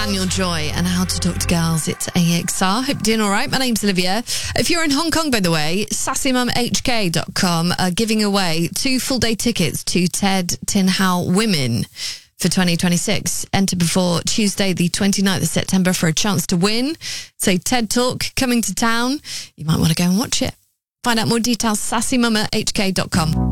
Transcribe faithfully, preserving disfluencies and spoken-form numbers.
Daniel Joy and How to Talk to Girls. It's A X R. Hope you're doing all right. My name's Olivia. If you're in Hong Kong, by the way, sassy mum h k dot com are giving away two full-day tickets to Ted Tin Hau Women for twenty twenty-six. Enter before Tuesday, the twenty-ninth of September for a chance to win. So TED Talk coming to town. You might want to go and watch it. Find out more details, sassy mum h k dot com.